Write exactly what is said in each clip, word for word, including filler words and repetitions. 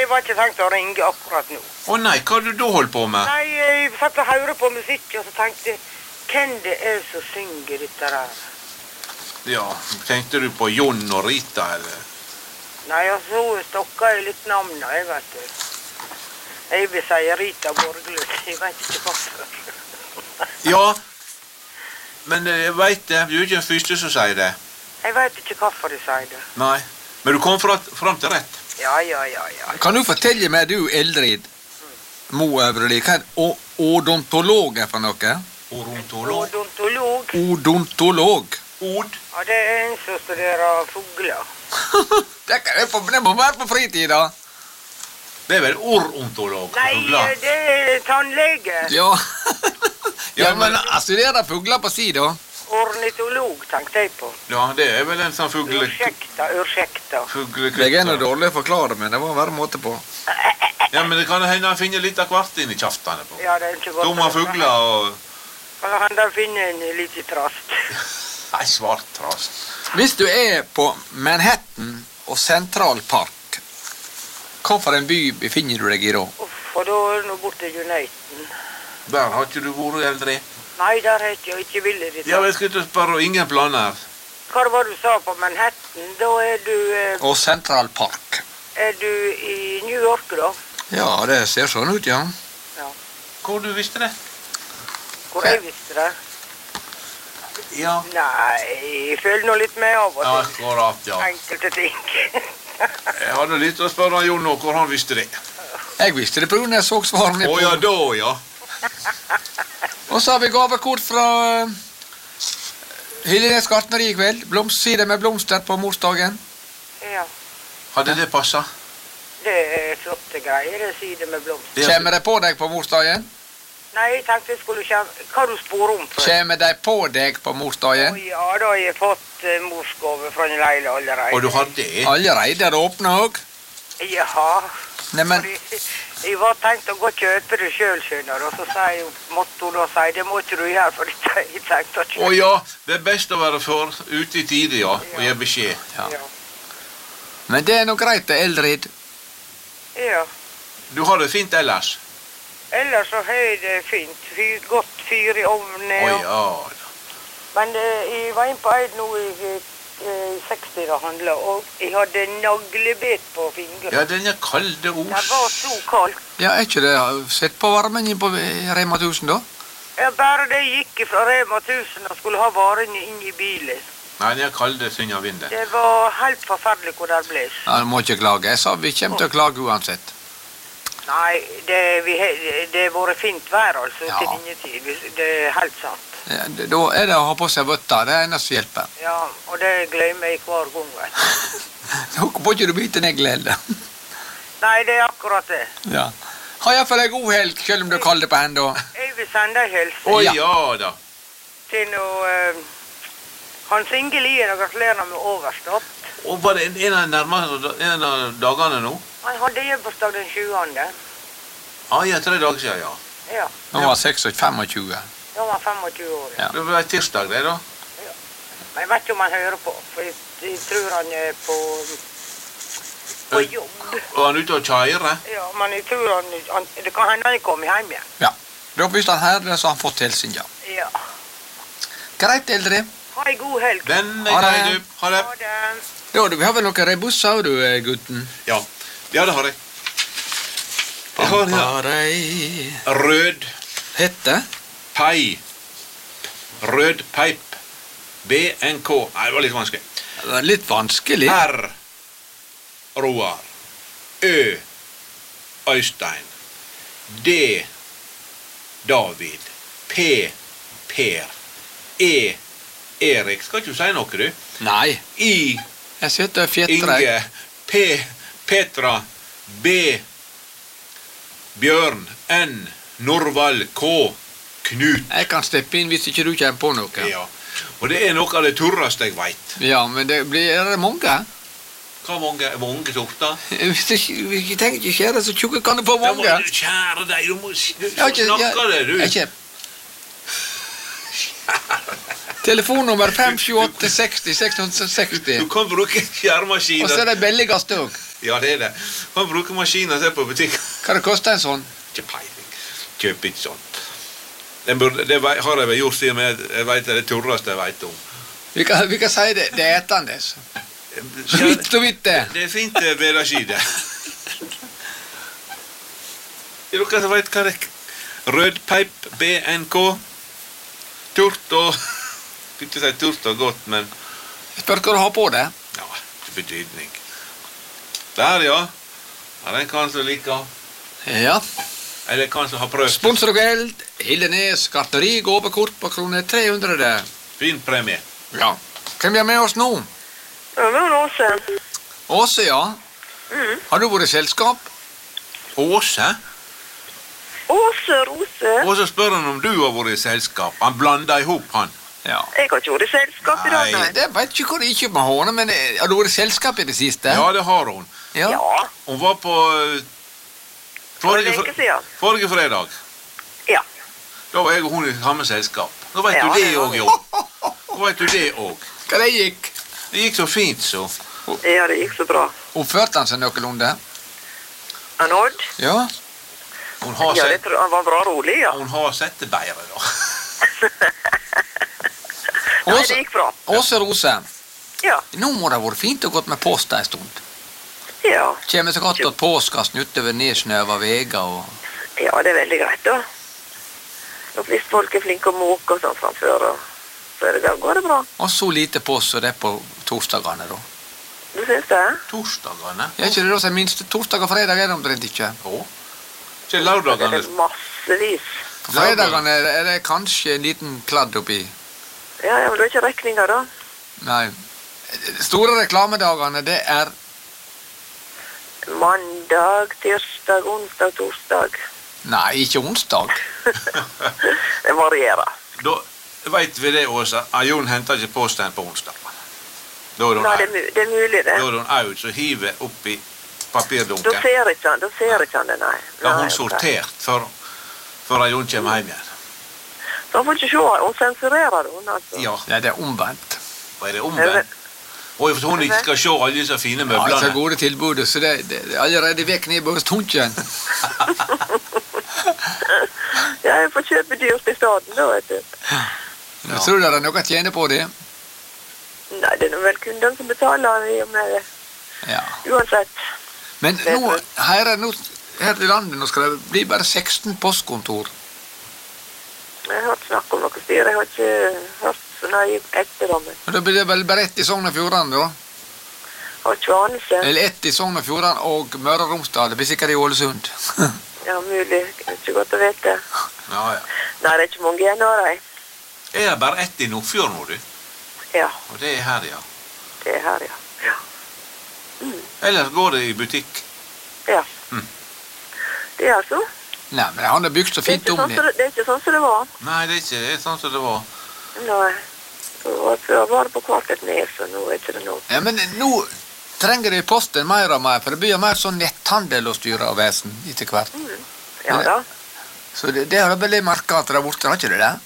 jeg var ikke tenkt å ringe akkurat nå. Å nei, hva har du da holdt på med? Nei, jeg satt og hørte på musikk, og så tenkte jeg, hvem det er som synger dette der? Ja, tenkte du på Jon og Rita, eller? Nei, og så stokket jeg litt navnet, jeg vet du. Jeg vil si Rita Borglund, jeg vet ikke hvorfor. Ja, men jeg vet det, du er ikke den første som sier det. Jeg vet ikke hvorfor de sier det. Nei, men du kom fram til rett. Ja, ja, ja, ja. Kan du fortelle meg, du Eldrid, Mo Øvreli, hva er o odontolog er for noe? Odontolog. Odontolog. Odontolog. Od. Ja, det er en som studerer fugler. Det kan jeg få, det må være på fritid, da. Det er vel orontolog. Nei, det er tannlege. Ja. Ja, men jeg studerer fugler på si, da. Ornitolog, tenkte jeg på. Ja, det er vel en sånn fugle... Ursäkta, ursäkta. Fuglekrytter. Jeg er noe dårlig å forklare, men det må være måte på. Ja, men det kan hende han finner litt av hvert inn i kjaftene på. Ja, det er ikke godt. Dumme fugler og... Kan han da finne en liten trast? Nei, svart trast. Hvis du er på Manhattan og Central Park, hva for en by befinner du deg i da? Uff, og da er det borte i Uniten. Der har ikke du vært eldre. Nei, der er ikke, ikke villig ditt. Ja, jeg skulle spørre, ingen planer. Hva var det du sa på Manhattan? Da er du... Eh, Og Central Park. er du i New York, da? Ja, det ser sånn ut, ja. Ja. Hvor du visste det? Hvor jeg visste det? Ja. Nei, jeg føler nå litt med av og Ja, til. akkurat, ja. Enkelte ting. Jeg hadde litt å spørre Jon nå, hvor han visste det. Jeg visste det på grunn av jeg så svarene Å på. ja, da, ja. Og så har vi gavekort fra uh, Hillenes gartneri i kveld. Blomstside med blomster på morsdagen. Ja, Hadde det passet? det er flotte greier, det sier det med blomster. Det- Kommer de på deg på morsdagen? Nei, jeg tenkte jeg skulle kjenne... Hva har du spår om for? Kommer de på deg på Å morsdagen? ja, da har jeg fått uh, morsgave fra en leile allerede. Og du har det? Allerede er det åpnet også? Ja. Neimen, Fordi jeg var tenkt å gå og kjøpe det selv, skjønner du, og så sier jeg, måtte hun da si, det må ikke du gjøre, for jeg tenkte å kjøpe. Å ja, det er best å være for ute i tide, ja, og gi beskjed. ja. Ja. Men det er nok greit det, Eldrid. Ja. Du har det fint ellers? Ellers så har jeg det fint. Fyr, godt fyr i ovnen. Å og- ja. Men eh, jeg var inne på Eid nå i eh, seksti da handlet, og jeg hadde naglebet på fingeren. Ja, den er kalde Det ord. var så kaldt. Ja, er ikke det sett på varmen inn på Rema tusen da? Ja, bare det gikk fra Rema tusen og skulle ha varene inn i bilen. Nei, den er kalde, synger vinden. Det var helt forferdelig hvor det ble. Ja, du må ikke klage. Jeg sa vi kommer til å klage uansett. Nei, det, vi, he- det har vært fint vær altså Ja. til denne tid. Det er helt sant. Ja, det- Da er det å ha på seg vøtter. Det er eneste som hjelper. Ja, og det glemmer jeg hver gang, vet du. Da må ikke du bite negl heller. Nei, det er akkurat det. Ja. Ha i hvert fall en god helg, selv om du kaller det på enda. Jeg vil sende en hilsen Å Ja. ja da. til noe... Eh, Hans Inge Lien og gratulerer med overstått. Og var det en, en av de nærmeste en av dagene nå? Han hadde hjembursdag den tjuende. Ah, ja, tre dager siden, ja. Ja, Nå var seksogtjue femogtjue. da var han femogtjue år. Ja. Det var tirsdag, det da. Men jeg vet ikke om han hører på, for jeg, jeg tror han er på, på Eh. jobb. Og han er ute og kjører. Ja, men jeg tror han, han det kan hende han kommer hjem igjen. Ja. Da hvis han hører det, så har han fått hilsen, ja. Ja. Greit, Eldrid. Ha en god helg. Den Ha er det. grei, du. Ha det. Ha det. Ja, du, vi har vel noen rebusser, du, gutten? Ja, ja det har jeg. Jeg har her Pamparei. rød Hette? pai. Rød peip. B N K. Nei, det var litt vanskelig. Det var litt vanskelig. R. Roar. Ø. Øystein. D. David. P. Per. E. Erik. Skal ikke du si noe, du? Nei. I. Jeg sitter og fjetter. Inge. P. Petra. B. Bjørn. N. Norvald. K. Knut. Jeg kan steppe inn hvis ikke du kommer på noe. Ja. Og det er noe av det turreste jeg vet. Ja, men det blir er det mange. Hva mange, mange sorter? Hvis du ikke- hvis du tenker ikke skjære så tjukke, kan du få Da må mange. du kjære deg, du må s- du, Jeg har ikke- snakke jeg- det, du. jeg ikke- Telefonnummer fem sju åtte seksti seks seksti. Du kan bruke Og så skjæremaskiner. er det billigst òg. Ja, det er det. Han bruker maskiner til på butikken. Hva det koster en sånn? Ikke peiling. Kjøp ikke sånt. Det, burde, det vei- har jeg vel gjort siden jeg, jeg vet det er det turreste jeg vet om. Vi kan, vi kan si det, det er etandes. Så vidt og vidt det. Det er fint det vederski det. Er dere som vet hva det er? Rødpeip B N K. Turt og... Jeg kan ikke si turt og godt, men... Jeg spør hva du har på det. Ja, ikke betydning. Der, ja. Ja, den kan som liker. Ja. Eller kan som har prøvd. Sponsor og kveld, Hillenes gartneri, gåvekort på kroner tre hundre. Fin premie. Ja. Hvem er med oss nå? Ja, men Åse. Åse, ja. Mm. Har du vært i selskap? Åse? Åse Rose. Og så spør han om du har vært i selskap. Han blander ihop, han. Ja. Jeg har ikke vært i selskap i dag, Nei. nei. Det vet ikke hvor det ikke med henne, men eh, har du vært i selskap i det siste? Ja, det har hun. Ja. Ja, Hun var på... eh, for Forrige, lenge fre- siden. forrige fredag. Ja. Da var jeg og hun i samme selskap. Da vet Ja, du det det var òg, vi. jo. Da vet du det òg. Hva det gikk? Det gikk så fint, så. Ja, det gikk så bra. Oppførte han seg noenlunde? Han Odd? Ja. Hun har, Ja, det, sett, tror- han var bra rolig, ja. hun har sett det bedre, da. Nei, Åse, det gikk bra. Åse Rose, Ja. nå må det ha vært fint å gå med post en stund. Ja. Kjem så godt at påskassen utover nedsnøva veier og... Ja, det er veldig greit, da. Og hvis folk er flinke å måke og sånn framfør, og så er det, går det bra. Og så lite post som det er på torsdagene, da. Du synes det? Torsdagene. Er ikke det da som minste torsdag og fredag er det omtrent ikke? Å. Ikke Det lørdagene. er massevis. På fredagene er det- er det kanskje en liten kladd oppi. Ja, ja, men du har ikke rekninger, da. Nei. De store reklamedagene, det er... Mandag, tirsdag, onsdag, torsdag. Nei, ikke onsdag. Det varierer. Da vet vi det, Åsa. Ah, Jon henter ikke posten på onsdag. Da er Nei, det er, hun mu- det er mulig, det. Da er hun out, så hiver oppi Da papirdunken. ser ikke han, da ser ikke han det, nei. Da har Nei, hun ok. sortert før, før Jon kommer hjem igjen. Så han får ikke se, hun sensurerer hun, altså. Ja, Nei, det er omvendt. og er det Er omvendt? det- Og for hun ikke skal se alle disse fine Ja, det er så møblene. gode tilbudet, så det, det, det er allerede vekk ned på stunken. Ja, jeg får kjøpe dyrt i staden, da, vet du. Jeg tror det er noe å tjene på det. Nei, det er nå vel kunden som betaler i og med det. Ja. Uansett. Men Det er nå, sant. her, er, nå, her i landet nå skal det bli bare seksten postkontor. Jeg har hørt snakk om noe styr, jeg har ikke hørt så nøye etter dem. Jeg Og da blir det vel bare ett i Sogn og Fjordane, da. har ikke anelse. Eller ett i Sogn og Fjordane og Møre og Romsdal. Det blir sikkert i Ålesund. Ja, mulig. Det er ikke godt å vite. Ja, ja. Nei, det er ikke mange igjen av dem. Jeg har bare ett i Nordfjord nå, du. Ja, Og det er her, ja. det er her, ja. Ja. Ellers går det i butikk. Ja. Mm. Det er altså. Nei, men han har bygd så Det er, fint ikke om sånn som det. det, det er ikke sånn som det var. Nei, det er ikke det er sånn som det var. Nei. Det var før var det på hvert et nes, og nå er ikke det noe. Ja, men nå trenger de posten mer og mer, for det blir jo mer sånn netthandel og styre av vesen etter hvert. Ja da. Så det, det har jeg vel merket at det er borte, har ikke det det?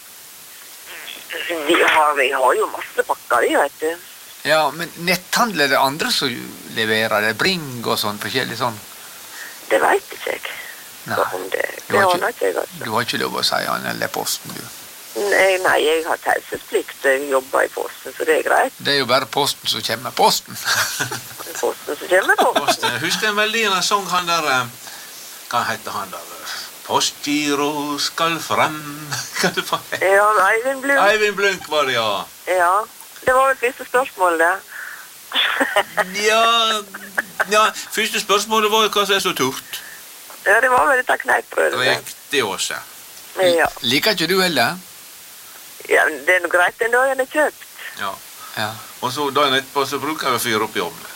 Vi har, vi har jo masse pakker, vi, vet du. Ja, men netthandel er det andre som leverer, det er Bring og sånn, forskjellig sånn. Det vet ikke jeg. Nei, Om det, du det har aner ikke, ikke jeg, altså. du har ikke lov å si han eller posten, du. Nei, nei, jeg har taushetsplikt. Jeg jobber i posten, så det er greit. Det er jo bare posten som kommer med posten. Posten som kommer på. Posten. Jeg husker en veldig en sang han der eh, Hva heter han der? Postgiro skal frem. Hva det var? Ja, Eivind Blum. Eivind Blunk var det, ja. Ja, det var vel første spørsmål, det. Ja, ja. Første spørsmålet var jo hva som er så turt. Ja, det var vel dette kneippbrødet. Riktig, Åse. Ja. Liker ikke du heller? Ja, men det er noe greit den dagen jeg kjøpt. Ja. Ja. Og så dagen etterpå så bruker jeg å fyre opp i ovnen.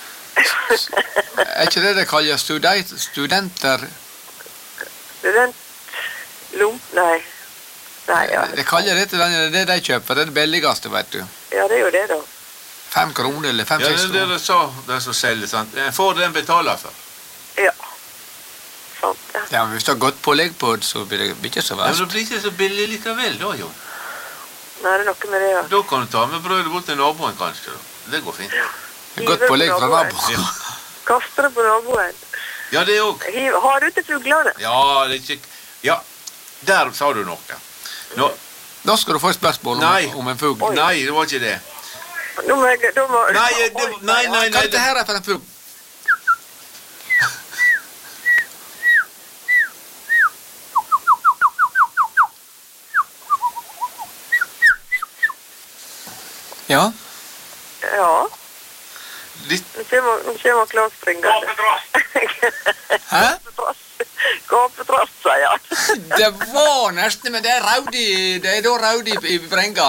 Er ikke det det kaller student, studenter? Student... Lomp... Nei. Nei, ja. Det kaller det til den, det er det de kjøper, det er det billigste, vet du. Ja, det er jo det, da. Fem kroner eller Ja, det fem-seks er det kroner. de sa, de som selger, sant. Jeg får det en betaler for. Ja. Sant, ja. Ja, men hvis du har godt pålegg på det, så blir det ikke så Ja, men verst. det blir ikke så billig likevel da, jo. Nei, det er noe med det, ja. Da kan du ta med brødet bort til naboen, kanskje. Da. Det går fint. Det er godt pålegg fra naboen. Ja. Kaster det på naboen. Ja, det òg. Hiv- Har du ikke fuglene? Ja, det er ikke Ja, der sa du noe. Nå, Da skal du få et spørsmål om, Nei. om en fugl. nei, det var ikke det. Nå må jeg... Da må... Nei, det, nei, nei, Hva nei er det her for en fugl? Ja? Ja. Litt, Nå kommer, nå kommer Klaus springende. Hæ? Gapetrass, sier han. Det var nesten, men det er Raudi, det er da Raudi i Brenga.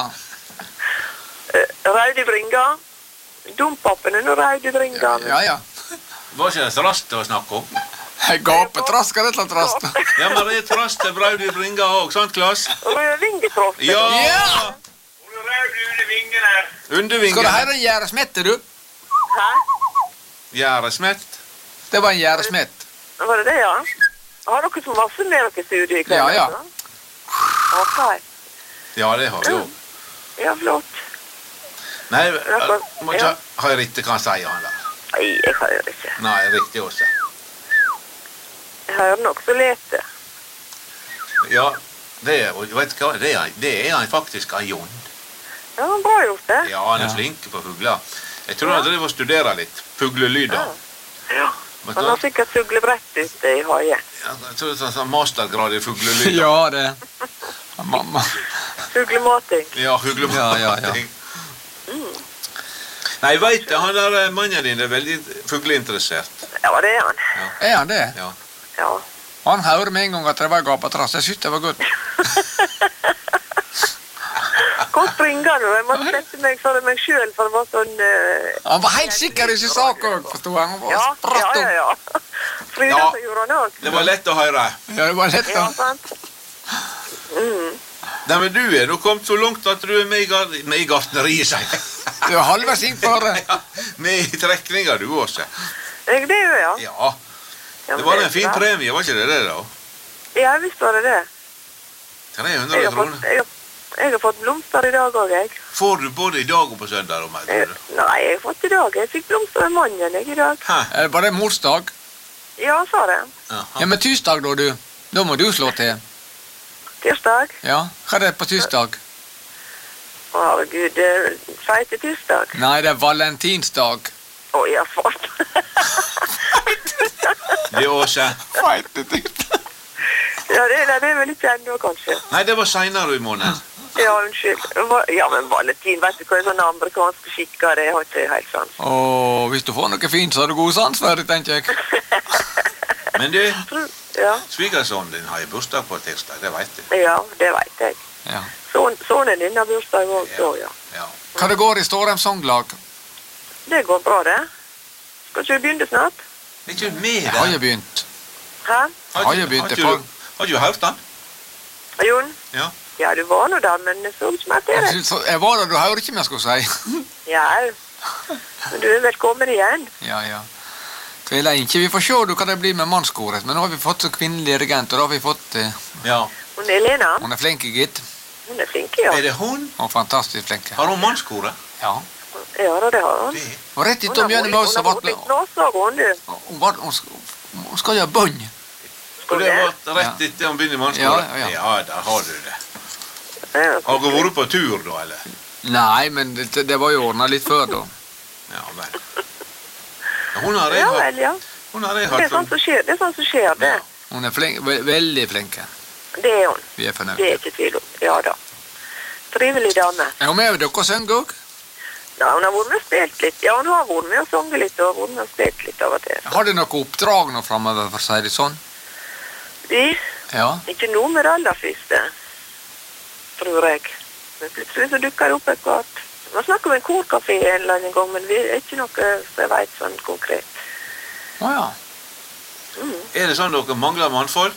Raudi Bringa. Dompappen er nå Raudi Bringa. Ja, ja. var ikke det rast det var snakk om? Gapetrask er det et rast. Ja, men det er trast til Braudi Bringa òg, sant, Klas? Rødvingetross. Ja! Ja! Under Skal du vingen. høre en gjæresmett, du? Hæ? Gjæresmett. Det var en gjæresmett. Var det det, ja? Har dere så masse med dere studier i kveld? Ja, ja. altså? Ok. Ja, det har vi jo. Ja, flott. Nei, jeg må ikke Ja. ha riktig hva han sier, han der. Nei, jeg hører ikke. Nei, riktig også. Jeg hører nok så lite. Ja, det er, og vet du hva, det er, det er han faktisk av Jon. Ja, bra gjort det. Ja, han er Ja. flink på fugler. Jeg tror han driver og studerer litt. Fuglelyder. Ja. Men Han da- har sikkert fuglebrett ute i haien. Ja, jeg tror det er sånn mastergrad i fuglelyder. Ja, det. Mamma. Fuglemating. Ja, fuglemating. Ja, ja, ja. Nei, jeg vet det, han der eh, mannen din er veldig fugleinteressert. Ja, det er han. Er han det? Ja. Ja. Han hørte med en gang at det var gapetrass. Jeg synes det var godt. Kom springende, og jeg måtte sette meg for meg selv, for det var sånn... eh, Han var helt sikker i sin sak òg, forsto jeg. Han var Ja, ja, spratt ja, opp. ja. Frida Ja. så gjorde han også. Det var lett å høre. Ja, det var lett, Ja, da. sant? Mm. Nei, men du er nå kommet så langt at du er med i, gar med i gartneriet, sier jeg. Du er halvveis inn på det. Ja, med i trekninga du også. Jeg det jo, ja. Ja, Ja, det men var er en fin bra. premie, var ikke det det da? Ja, visst var det det. tre Jeg hundre har fått, kroner. jeg har, jeg har fått blomster i dag også, jeg. Får du både i dag og på søndag, om jeg jeg. tror det? Nei, jeg har fått i dag. Jeg fikk blomster av mannen jeg i dag. Hæ? Er det bare morsdag? Ja, sa det. Ja, Jaha. men tirsdag, da, du. Da må du slå til. Tirsdag. Ja, hva er det på tirsdag? Herregud, det feite tirsdag. Nei, det er valentinsdag. Å, jeg har fått. Det er Åse. Feite tirsdag. Ja, det, det er vel ikke ennå, kanskje. Nei, det var senere i måneden. Ja, unnskyld. Va- Ja, men valentin, vet du hva er sånne amerikanske skikker? Det har ikke helt sånn. Og hvis du får noe fint, så har du god sans for det, tenker jeg. Men du, Ja, svigersonen din har jo bursdag på tirsdag, det vet du. ja, det vet jeg. Ja. Son, sonen din har bursdag også, da, ja. Ja. Hva det går i Stårheim sanglag? Det går bra, det. Skal ikke vi begynne snart? Er ikke du med Jeg har der? jo begynt. Hæ? Har jo begynt har det ikke på. du- Har ikke du hørt den? Jon? Ja. Ja, du var nå der, men det så ikke meg til det. Jeg så- Jeg var der, du hører ikke hva jeg skulle si. Ja, men du er velkommen igjen. Ja, ja. Tviler ikke. Vi får se du, hva det blir med mannskoret. Men nå har vi fått så kvinnelig dirigent, og da har vi fått eh, Ja. Hun er Lena. Hun er flink, gitt. Hun er flink, ja. Er det hun? Og fantastisk flink. Har hun mannskoret? Ja. Ja, da, det har hun. Det. Og rett Hun etter har Bjørne vært- Mause hun har ble vært litt nåsag, hun, du. Hun var- hun sk- hun skal jo ha bånd. Og det det? var rett etter han begynner i Ja, mannskoret? ja, ja. Ja, der har du det. Ja, Har hun vært på tur da, eller? Nei, men det, det var jo ordna litt før, da. Ja, vel. Ja, Hun har jeg ja hatt. vel, ja. Hun har jeg Det er hatt sånn som skjer, det er sånn som skjer, det. Ja. Hun er flink, ve veldig flink. Det er hun. Vi er Det er fornøyd. ikke tvil om. Ja da. Trivelig dame. Er hun med og dere synger òg? Ja, hun har vært med og spilt litt. Ja, hun har vært med og sunget litt, og vært med og spilt litt av og til. Har du noe oppdrag nå framover, for å si det sånn? De, Ja. ikke noe med det aller første, tror jeg. Men plutselig så dukker det opp et hvert. Man snakker om en korkafé en eller annen gang, men vi er ikke noe som jeg vet sånn konkret. Å ja. Mm. Er det sånn dere mangler mannfolk?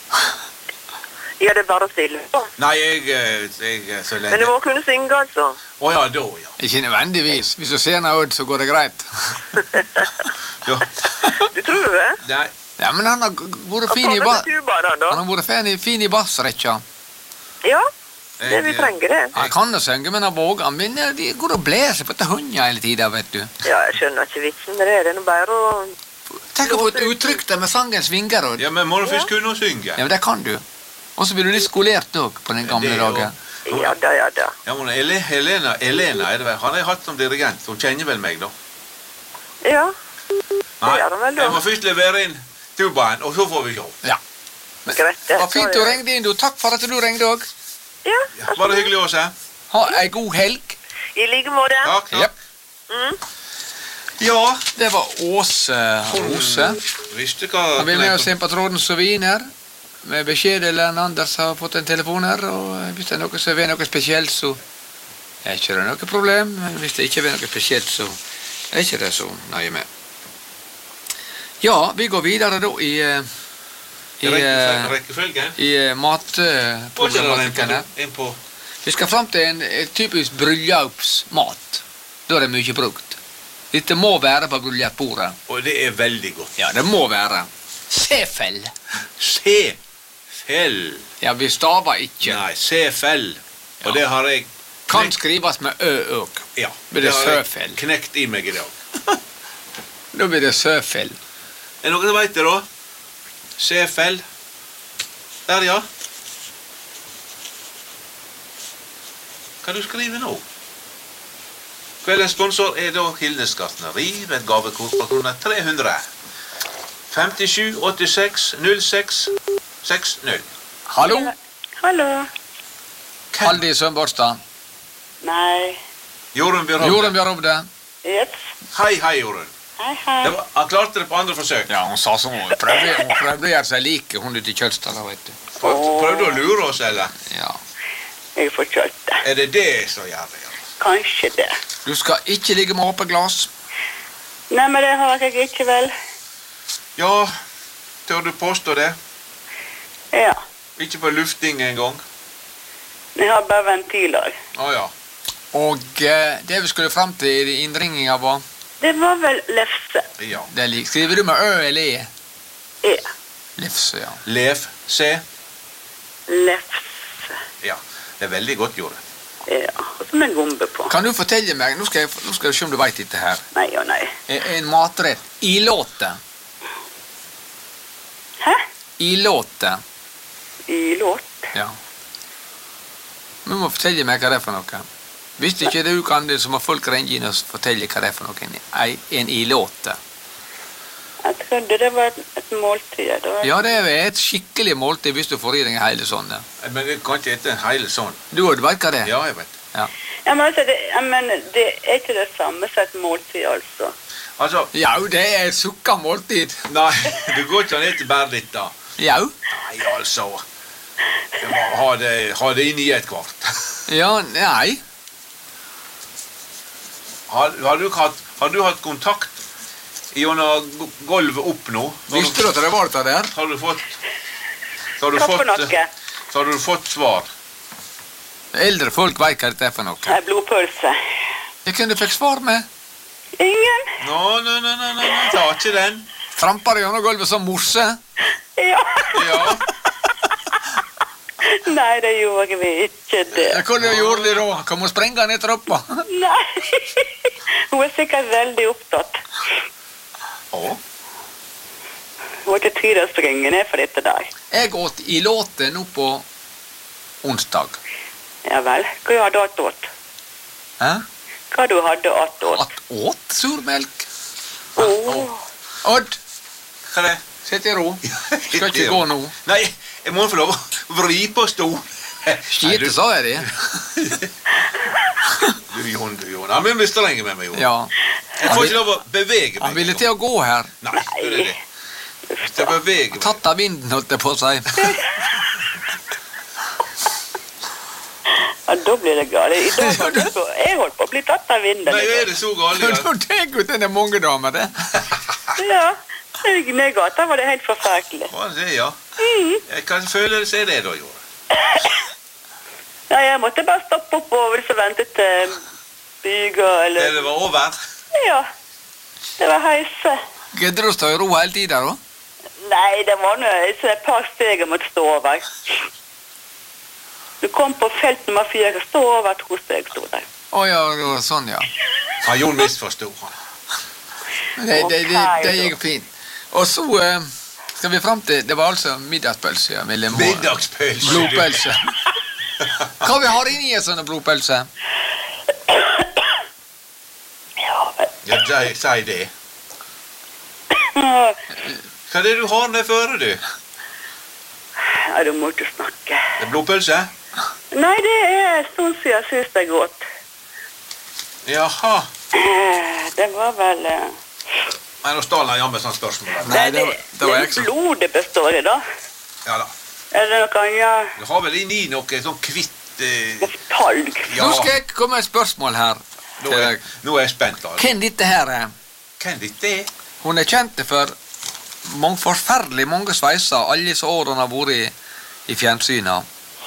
Ja, det er bare stille. Nei, jeg, eh, jeg er så Men du lenge. må kunne synge, altså. Å ja, da, ja. Ikke nødvendigvis. Hvis du ser noe Odd, så går det greit. ja. Du tror det? Nei, Ja, men han har g- vært Hva fin i, faen ba er det tuba, da, da? han har vært fin i, fin i bassrekka. Ja, det jeg, vi trenger det. Han kan jo synge, men han våger. Men eh, de går og blæser på til hånda hele tida, vet du. Ja, jeg skjønner ikke vitsen med det. Det er nå bare å Tenk å få et uttrykk der med sangens vinger. Og... Ja, men må du først kunne å synge? Ja, men det kan du. Og så blir du litt skolert også på den gamle Det er jo- dagen. Ja da, ja da. Ja, men Ele- Helena, Elena er det vel. Han har jeg hatt som dirigent. Hun kjenner vel meg, da. Ja, Nei, gjør han vel da. jeg må først levere inn tubaen, og så får vi se. Ja. Men, greit. det var det fint tar du jeg. ringte inn, du. Takk for at du ringte òg. Ja, Ja, var det hyggelig å se? Ha ei god helg. i like måte. Takk, takk. Jep. Mm. Ja, Det var Åse Hose. visste hva... Han vil med oss inn på tråden som viner. Med beskjed eller en Anders har fått en telefon her. Og hvis det er noe som er noe spesielt, så er ikke det noe problem. Men hvis det ikke er noe spesielt, så er ikke det så nøye med. Ja, vi går videre da i eh, i, eh, Rekkefølgen. i eh, Var ikke det en matproblematikken på, her. en på... Vi skal fram til en, en typisk bryllupsmat. Da er det mye brukt. Dette må være på bryllupsbordet. Og det er veldig godt. Ja, det må være. Sefell. Sefell. Ja, vi staver ikke. Nei, sefell. Og Ja. det har jeg... Kan skrives med ø òg. Ja, Blir det har jeg søfell? knekt i meg i dag. Da blir det søfell. Er det noen som vet det da? Sefell. Der, ja. Hva du skriver nå? Kveldens sponsor er da Hildes Gartneri ved et gavekort på kroner tre hundre. femtisju åttiseks null seks seks null. Hallo? Hallo. Haldi Sønborstad. Nei. Jorunn Bjørhovde. Jorunn Bjørhovde. Jeps. Hei, hei, Jorunn. Hei, hei. Det var, han klarte det på andre forsøk. Ja, hun sa sånn. Hun prøvde, hun prøvde å gjøre seg like hun ute i Kjølstad, da, vet du. Prøvde, prøvde å lure oss, eller? Ja. Jeg er forkjølt. Er det det som gjør det? Ja? Kanskje det. Du skal ikke ligge med åpent glass. Nei, men det har jeg ikke vel. Ja, tør du påstå det? Ja. Ikke på lufting engang? Jeg har bare ventiler. Å ja. Og eh, det vi skulle fram til i innringinga var Det var vel lefse. Ja. det er lik. Skriver du med ø eller e? E. Lefse, ja. Lev, se. Lefse. Ja, det er veldig godt, Jorunn. Ja, og som en gombe på. Kan du fortelle meg, nå skal jeg, nå skal jeg se om du vet dette her, Nei og nei. en, en matrett. Ilåte. Hæ? Ilåte. I låt? Ja. Du må fortelle meg hva det er for noe. Hvis ikke du kan det, så må folk ringe inn og fortelle hva det er for noe. En, en ilåte. Jeg trodde det var et, et måltid. Det var... Ja, det er et skikkelig måltid hvis du får i deg en hele sånn. Ja. Men jeg kan ikke ete en hel sånn. Du vet hva det er? Ja, jeg vet. Ja. Ja, men altså, det, ja, men det er ikke det samme som et måltid, altså. Altså, Ja, det er et sukka måltid. nei, det går ikke an å ete bare litt da. Ja. Nei, altså. Jeg må ha det, ha det inni et kvart. Ja, nei. Har, har, du hatt, har du hatt kontakt gjennom g- gulvet opp nå? Har Visste du at det var dette der? Har du fått... Har du Hva for fått, noe? så har du fått svar. Eldre folk vet hva dette er for noe. Nei, blodpølse. Jeg kunne fikk svar med. Ingen? Nå, nå, nå, nå, nå, nå, ta ikke den. Trampa du gjennom gulvet som morse? Ja. Ja, Nei, det gjorde vi ikke det. Hva gjorde de da? Kom og sprenge ned trappa? Nei. Hun er sikkert veldig opptatt. å, Hun har ikke tid å springe ned for dette der. Jeg åt i låte nå på onsdag. Ja vel. Hva du hadde attåt? Hæ? Hva du hadde attåt? At åt surmelk? Åh. Odd, hva er det? sitt i ro. Skal ikke gå nå. Nei, jeg må få lov å vri på stol. Skite, sa jeg det. Du, Jon, du, Jon. Han blir streng med meg, Jon. Ja. Jeg får ikke lov å bevege meg. Han ville til å gå her. Nei, det er det. Jeg skal bevege meg. Tatt av vinden, holdt jeg på å si. Ja, da blir det galt. I dag var det så- Jeg holdt på å bli tatt av vinden. Nei, er det så galt? Ja? Nå tenk ut denne mange damer, det. Ja. Ned i gata var det helt forferdelig. Hva er det, ja? Mm. Hva følelse er det da, Jon? Ja, jeg måtte bare stoppe opp og så vente til byga, eller... Det var over? Ja. Det var heise. Gidder du å stå i ro hele tiden, da? Nei, det var noe, så et par steg jeg måtte stå over. Du kom på felt nummer fire, stå over to steg, stod der. Å ja, det var sånn, ja. Har Jon misforstod han? Det, det, det, det gikk fint. Og så eh, skal vi frem til, det var altså middagspølse, ja, med lemon. Middagspølse. Blodpølse. Hva vi har inni en sånn blodpølse? Ja, men... Ja, si, si det. Hva er det du har ned føre, du? Ja, du må ikke snakke. Det er blodpølse? Nei, det er sånn som jeg synes det er godt. Jaha. Eh, Det var vel... eh, Men nå stål han jammen sånn spørsmål. Nei, det var- det var det jeg som- blod det består i da. Ja da. Er det noe annet? Du har vel inni noe sånn kvitt... Eh, Talg. ja, Nå skal jeg komme med et spørsmål her. nå til er, deg. nå er jeg spent, altså. Hvem dette her er? Hvem dette er? Hun er kjent for mange, forferdelig mange sveiser alle disse årene hun har vært i, i fjernsynet.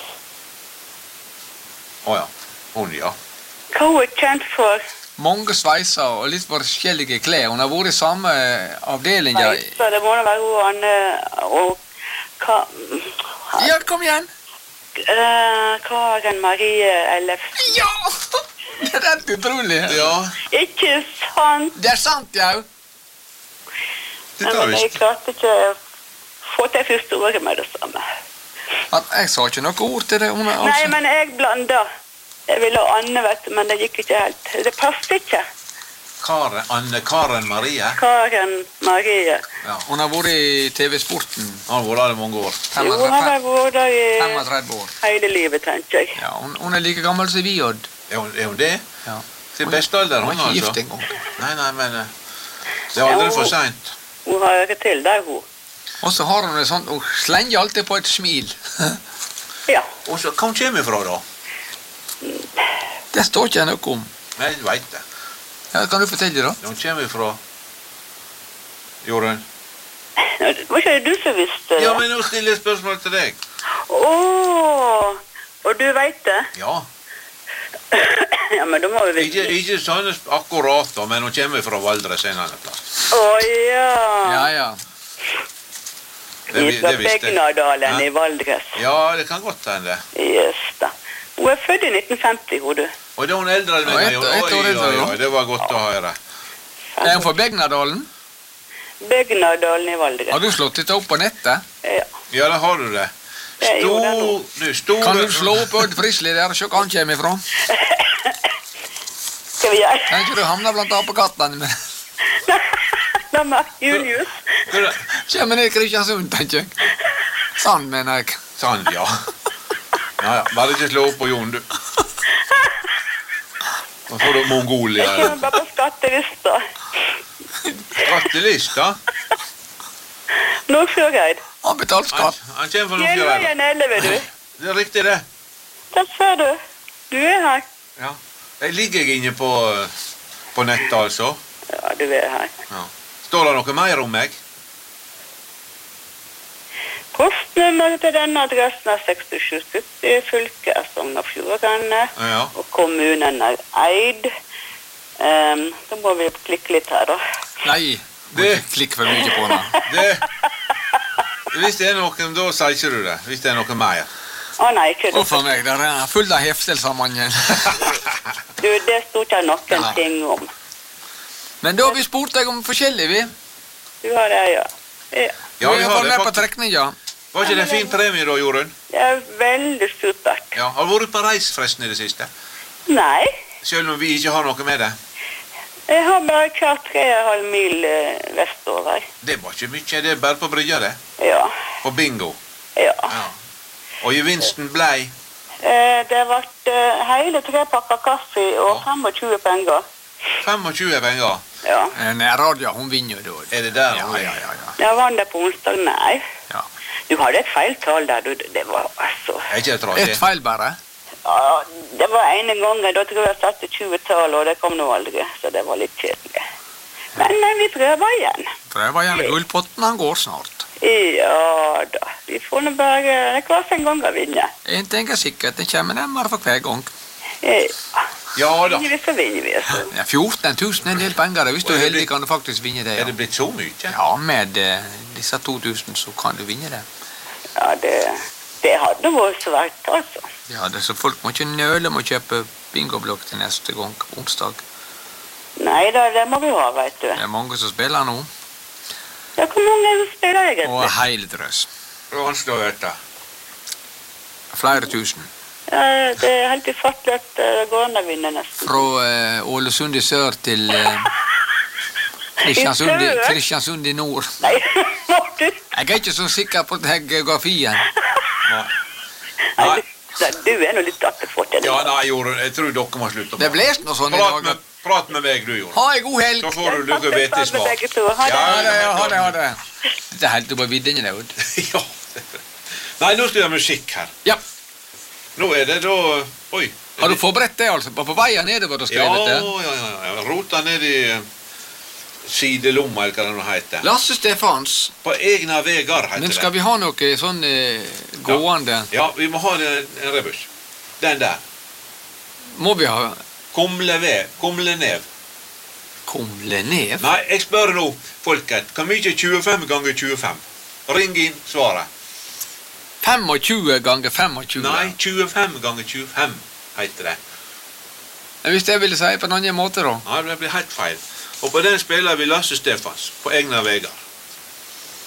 Åja, hun ja. Hva hun er kjent for? Mange sveiser og litt forskjellige klær. Hun har vært i samme avdeling. Ja, Nei, så det må da være hun Anne og... Ka, ja kom igjen. eh, Karen Marie Ellef. Ja! Det er helt utrolig. Ja, Ikke sant? Det er sant, ja. det Nei, tar men jeg visst. klarte ikke å få til første ordet med det samme. At jeg sa ikke noe ord til det. Hun er Nei, altså... men jeg blanda. Jeg ville ha Anne, vet du, men det gikk ikke helt. Det passet ikke. Karen, Anne Karen Marie. Karen Marie. Ja, Hun har vært i T V-sporten han har vært der i mange år. Jo, hun har vel vært der i femogtredve år. hele livet, tenker jeg. Ja, hun, hun er like gammel som vi, Odd. Er hun, er hun det? Ja. Til beste alder, Hun hun var ikke altså. gift en gang. Nei, nei, men eh, det er aldri Ja, for hun- sent. Hun har ikke til der, hun. Og så har hun det sånn, hun slenger alltid på et smil. Ja. Og så, hva hun kommer ifra da? Det står ikke noe om. Nei, jeg vet det. Ja, kan du fortelle da? Hun kommer ifra... Jorunn? Var ikke det du som visste det? Ja, men nå stiller jeg spørsmål til deg. Åh, og du vet det? Ja, Ja, men da må vi ikke, vite. ikke sånn akkurat da, men hun kommer fra Valdres en annen plass. Åh, ja. Ja, ja. Det, vi- Fra det visste jeg. Begnadalen Ja. i Valdres. Ja, det kan godt hende. Yes, da. Hun er født i nitten femti, hun du. Og da er hun eldre enn meg. Og ett- Oi, ett år oi, eldre, oi, da. oi, det var godt å høre. Er hun fra Begnadalen? Begnadalen i Valdres. Har du slått dette opp på nettet? Ja. Ja, da har du det. Det gjorde jeg Stor, nå. du, store... Kan du slå opp Odd Frisley der og se hvor han kommer ifra? Skal vi gjøre? Kan ikke du havne blant apekattene med? Da med Julius. Hva er det? Kommer ned i Kristiansund, tenker jeg. Sånn, mener jeg. Sand, ja. Ja, ja. Bare ikke slå opp på Jon, du. Nå får du Mongolia. Jeg kommer bare på skattelista. Skattelista. Nordfjordeid. Han betaler Han, skatt. han kommer fra Nordfjordeid. Gjelveien elleve, du. Det er riktig, det. Der ser du. Du er her. Ja. Jeg ligger jeg inne på, på nettet, altså. Ja, du er her. Ja. Står det noe mer om meg? Postnummeret til denne adressen er sekstisju sytti, fylket er Sogn og Fjordane, Ja. og kommunen er Eid. Um, da må vi klikke litt her, da. Nei, må Det- ikke klikke for mye på den. Det... Hvis det er noe, da sier ikke du det. Hvis det er noe mer. Å nei, ikke Og for det. meg, der er full av heftelsammanheng. Du, det stod ikke noen Ja. ting om. Men da har vi spurt deg om forskjellig, vi. Du har det, ja. Ja. Du Ja, vi har har vært det med på faktisk. trekninga. Var ikke det en fin premie da, Jorunn? Det er veldig supert. Ja. Har du vært på reis forresten i det siste? Nei, Selv om vi ikke har noe med det? jeg har bare kjørt tre og en halv mil eh, vestover. Det var ikke mye, det er bare på brygga det. Ja, På bingo. ja. Ja. Og gevinsten blei Eh, det ble eh, hele tre pakker kaffe og tjuefem penger. tjuefem penger. Ja. Nei, Radia, hun vinner jo da. Er det der? Ja, hun er? ja, ja, ja. Jeg vant det på onsdag, nei. Ja. Du hadde et feil tall der, du. Det var altså... Er ikke det Ett trasig? feil bare. Ja, det var ene gangen, da tror jeg jeg satte tjue-tall, og det kom nå aldri, så det var litt kjedelig. Men eh, vi prøver igjen. Prøver gjerne gullpotten, han går snart. Ja da, vi får nå bare, det er hver sin gang å vinne. En ting er sikkert, den kommer nærmere for hver gang. Ja, Ja da. vinner vi så vinner vi. Så. Ja, fjorten tusen er en del penger. Hvis du Og er er heldig, det- kan du faktisk vinne det. Er det Ja, blitt så mye? ja med eh, disse to tusen så kan du vinne det. Ja, det, det hadde vært svært, altså. Ja, det er så folk må ikke nøle med å kjøpe bingoblokk til neste gang på onsdag. Nei da, det må vi ha, vet du. Det er mange som spiller nå. Ja, hvor mange spiller egentlig? Og hele drøs. Det er vanskelig å vite. Flere tusen. Ja, det er helt ufattelig at det går an å vinne nesten. Fra eh, Ålesund i sør til eh, Kristiansund, i, sør? Kristiansund i nord. Nei, må du? Jeg er ikke så sikker på den geografien. Nei. Nei, Nei. du, du er nå litt attefått. Ja, nei, Jorunn, jeg tror dere må slutte. Det blåste noe sånn i Prat dag. med, prat med meg, du, Jorunn. Ha en god helg. Så får du noe vete smak. begge to. Ha det. Ha det, ja, ha det, ha det. Dette er helt på vidden, det. Ja. Nei, nå skal vi ha musikk her. Ja. Nå er det da... Oi. Har du forberedt det, altså? På veien nedover og Ja, skrevet det? ja, ja, ja. Rota ned i eh, sidelomma, eller hva det nå heter. Lasse Stefans. På egna vegar, heter Men skal vi ha noe sånn eh, gående? Ja, vi må ha en, en rebus. Den der. Må vi ha Kumle ved, kumle nev. kumle ned? Nei, jeg spør nå, folket, hvor mye er tjuefem ganger tjuefem? Ring inn svaret. tjuefem ganger tjuefem? Nei, tjuefem ganger tjuefem, heter det. Hvis jeg ville si på en annen måte, da? Ja, det blir helt feil. Og på den spiller vi Lasse Stefans, på egna vegar.